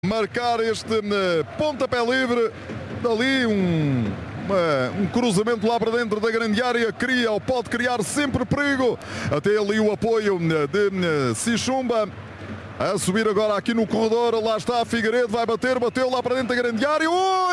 Marcar este pontapé livre, dali um cruzamento lá para dentro da grande área, cria ou pode criar sempre perigo, até ali o apoio de Sichumba. A subir agora aqui no corredor, lá está Figueiredo, vai bateu lá para dentro da grande área,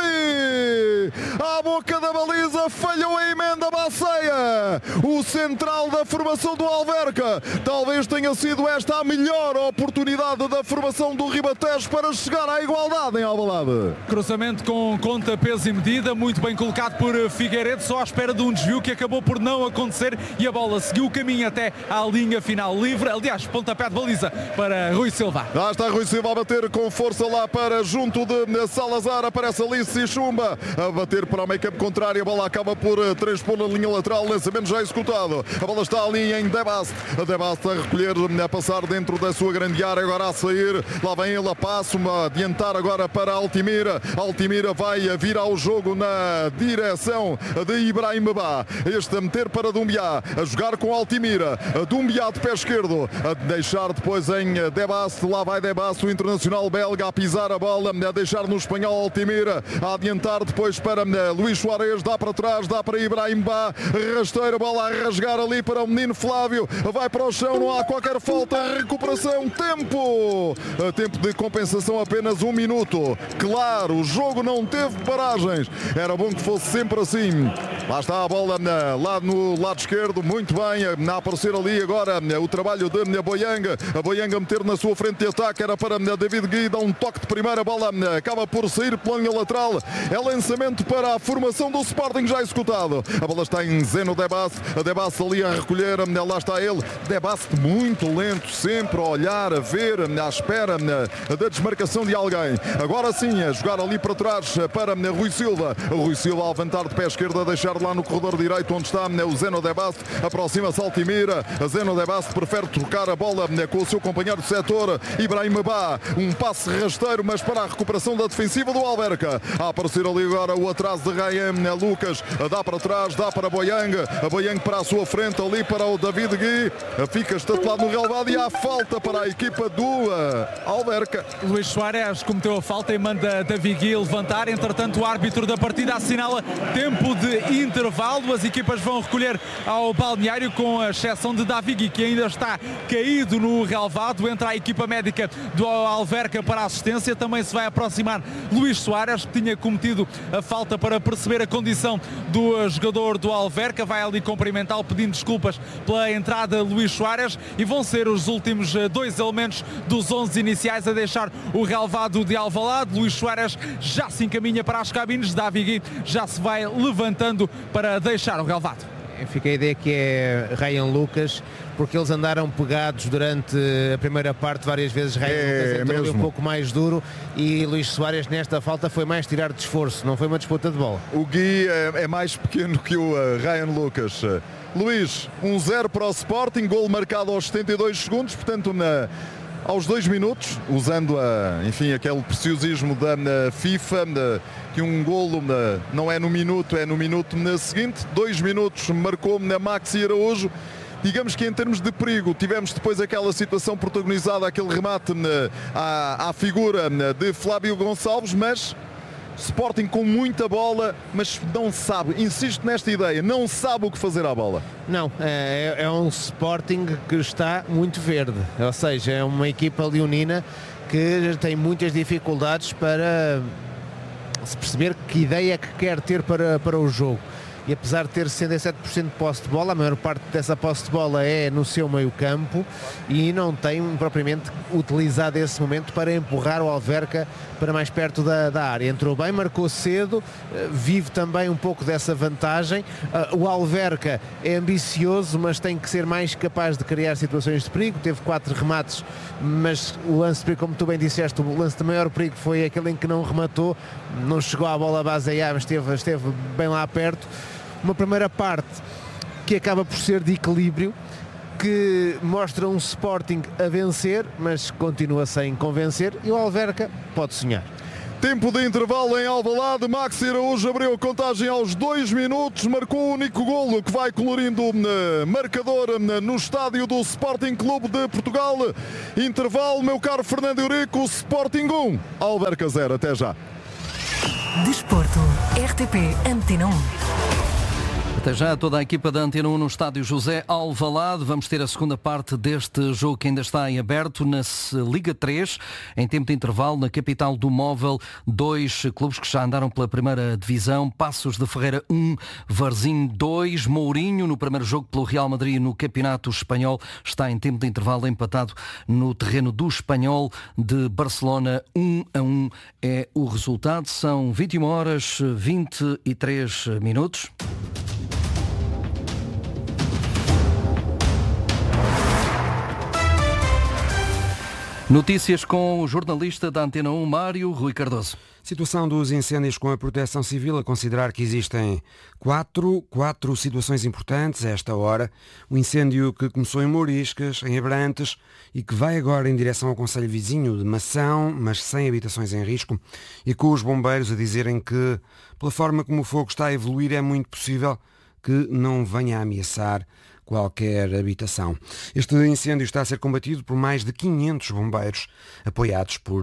ui! À boca da baliza, falhou a emenda Baceia, o central da formação do Alverca. Talvez tenha sido esta a melhor oportunidade da formação do Ribatejo para chegar à igualdade em Alvalade. Cruzamento com conta, peso e medida, muito bem colocado por Figueiredo, só à espera de um desvio que acabou por não acontecer e a bola seguiu o caminho até à linha final livre, aliás, pontapé de baliza para Rui Silva. Lá está Rui Silva a bater com força lá para junto de Salazar, aparece ali Sichumba a bater para o meio campo contrário, a bola acaba por transpor na linha lateral, lançamento já executado, a bola está ali em Debast, a recolher, a passar dentro da sua grande área, agora a sair, lá vem ele a passo, a adiantar agora para Altimira vai vir ao jogo na direção de Ibrahim Ba, este a meter para Doumbia, a jogar com Altimira, Doumbia de pé esquerdo, a deixar depois em Debast. Lá vai Debast, o internacional belga, a pisar a bola, a deixar no espanhol Altimira, a adiantar depois para Luís Soares, dá para trás, dá para Ibrahim Ba, rasteira, bola a rasgar ali para o menino Flávio, vai para o chão, não há qualquer falta, recuperação, tempo de compensação, apenas 1 minuto. Claro, o jogo não teve paragens, era bom que fosse sempre assim. Lá está a bola lá no lado esquerdo, muito bem, a aparecer ali agora o trabalho de Boyanga, a Boyanga meter na sua frente de ataque, era para David Gui, dá um toque de primeira, bola acaba por sair pela linha lateral, é lançamento para a formação do Sporting já executado, a bola está em Zeno Debast, a Debast ali a recolher, lá está ele, Debast muito lento, sempre a olhar, a ver, à espera da desmarcação de alguém, agora sim a jogar ali para trás para Rui Silva a levantar de pé esquerdo, a deixar lá no corredor direito onde está o Zeno Debast, aproxima-se Altimira, a Zeno Debast prefere trocar a bola com o seu companheiro de setor Ibrahim Ba, um passe rasteiro, mas para a recuperação da defensiva do Alverca, a aparecer ali agora o atraso de Ryan Lucas, dá para trás, dá para Boyanga, a Boyanga para a sua frente, ali para o David Gui, fica estatelado no relevado e há falta para a equipa do Alverca. Luís Soares cometeu a falta e manda David Gui levantar, entretanto o árbitro da partida assinala tempo de intervalo, as equipas vão recolher ao balneário com a exceção de David Gui, que ainda está caído no relevado, entra a equipa médica do Alverca para a assistência, também se vai aproximar Luís Soares, que tinha cometido a falta para perceber a condição do jogador do Alverca, vai ali cumprimentá-lo pedindo desculpas pela entrada de Luís Soares e vão ser os últimos 2 elementos dos 11 iniciais a deixar o relevado de Alvalade. Luís Soares já se encaminha para as cabines, David Gui já se vai levantando para deixar o relevado. Fica a ideia que é Ryan Lucas, porque eles andaram pegados durante a primeira parte várias vezes. Ryan Lucas entrou um pouco mais duro e Luís Soares nesta falta foi mais tirar de esforço, não foi uma disputa de bola. O Gui é mais pequeno que o Ryan Lucas. Luís, 1-0 para o Sporting, golo marcado aos 72 segundos, portanto aos 2 minutos, usando aquele preciosismo da FIFA, que um golo não é no minuto, é no minuto seguinte. 2 minutos marcou Maxi Araújo. Digamos que em termos de perigo tivemos depois aquela situação protagonizada, aquele remate à figura de Flávio Gonçalves, mas Sporting com muita bola, mas não sabe, insisto nesta ideia, não sabe o que fazer à bola. Não, é um Sporting que está muito verde, ou seja, é uma equipa leonina que tem muitas dificuldades para se perceber que ideia é que quer ter para o jogo. E apesar de ter 67% de posse de bola, a maior parte dessa posse de bola é no seu meio campo e não tem propriamente utilizado esse momento para empurrar o Alverca para mais perto da área. Entrou bem, marcou cedo, vive também um pouco dessa vantagem. O Alverca é ambicioso, mas tem que ser mais capaz de criar situações de perigo. Teve 4 remates, mas o lance de perigo, como tu bem disseste, o lance de maior perigo foi aquele em que não rematou, não chegou à bola base, mas esteve bem lá perto. Uma primeira parte que acaba por ser de equilíbrio, que mostra um Sporting a vencer, mas continua sem convencer, e o Alverca pode sonhar. Tempo de intervalo em Alvalade. Maxi Araújo abriu a contagem aos 2 minutos, marcou o único golo que vai colorindo marcador no estádio do Sporting Clube de Portugal. Intervalo, meu caro Fernando Eurico. Sporting 1, Alverca 0. Até já. Desporto, RTP Antena 1. Até já, toda a equipa da Antena 1 no estádio José Alvalade. Vamos ter a segunda parte deste jogo que ainda está em aberto na Liga 3. Em tempo de intervalo, na capital do móvel, 2 clubes que já andaram pela primeira divisão. Passos de Ferreira 1, Varzim 2. Mourinho, no primeiro jogo pelo Real Madrid no Campeonato Espanhol, está em tempo de intervalo empatado no terreno do Espanhol de Barcelona. 1-1 é o resultado. São 21h23. Notícias com o jornalista da Antena 1, Mário Rui Cardoso. Situação dos incêndios com a Proteção Civil, a considerar que existem quatro situações importantes a esta hora. O incêndio que começou em Mouriscas, em Abrantes, e que vai agora em direção ao concelho vizinho de Mação, mas sem habitações em risco, e com os bombeiros a dizerem que, pela forma como o fogo está a evoluir, é muito possível que não venha a ameaçar qualquer habitação. Este incêndio está a ser combatido por mais de 500 bombeiros, apoiados por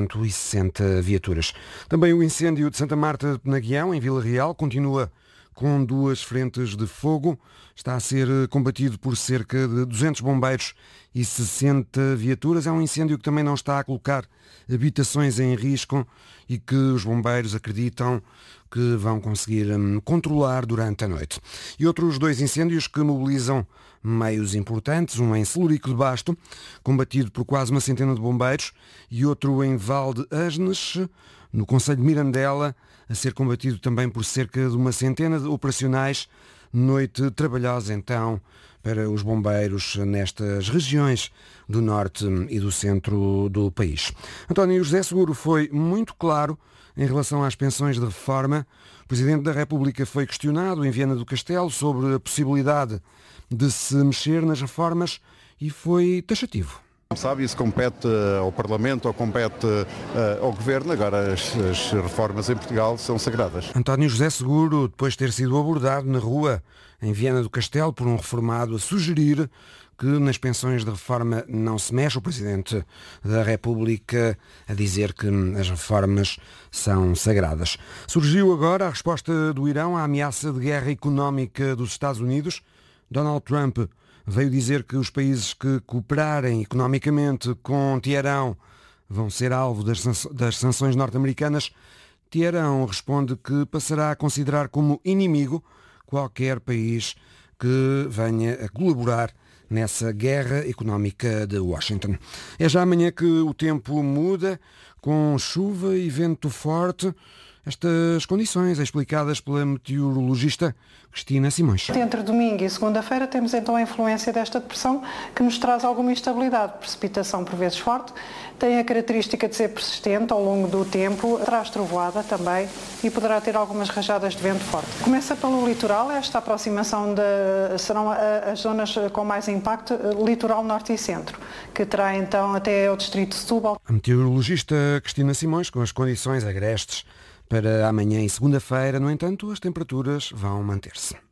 160 viaturas. Também o incêndio de Santa Marta de Penaguião, em Vila Real, continua com 2 frentes de fogo. Está a ser combatido por cerca de 200 bombeiros e 60 viaturas. É um incêndio que também não está a colocar habitações em risco e que os bombeiros acreditam que vão conseguir controlar durante a noite. E outros 2 incêndios que mobilizam meios importantes, um em Celurico de Basto, combatido por quase uma centena de bombeiros, e outro em Val de Asnes, no concelho de Mirandela, a ser combatido também por cerca de uma centena de operacionais. Noite trabalhosa então para os bombeiros nestas regiões do norte e do centro do país. António José Seguro foi muito claro em relação às pensões de reforma. O Presidente da República foi questionado em Viana do Castelo sobre a possibilidade de se mexer nas reformas e foi taxativo. Sabe, isso compete ao Parlamento ou compete ao Governo. Agora as reformas em Portugal são sagradas. António José Seguro, depois de ter sido abordado na rua em Viana do Castelo por um reformado a sugerir que nas pensões de reforma não se mexe, o Presidente da República a dizer que as reformas são sagradas. Surgiu agora a resposta do Irão à ameaça de guerra económica dos Estados Unidos. Donald Trump veio dizer que os países que cooperarem economicamente com Teherão vão ser alvo das sanções norte-americanas. Teherão responde que passará a considerar como inimigo qualquer país que venha a colaborar nessa guerra económica de Washington. É já amanhã que o tempo muda, com chuva e vento forte. Estas condições explicadas pela meteorologista Cristina Simões. Entre domingo e segunda-feira temos então a influência desta depressão que nos traz alguma instabilidade, precipitação por vezes forte, tem a característica de ser persistente ao longo do tempo, traz trovoada também e poderá ter algumas rajadas de vento forte. Começa pelo litoral, esta aproximação serão as zonas com mais impacto, litoral norte e centro, que terá então até o distrito de Setúbal. A meteorologista Cristina Simões com as condições agrestes para amanhã e segunda-feira. No entanto, as temperaturas vão manter-se.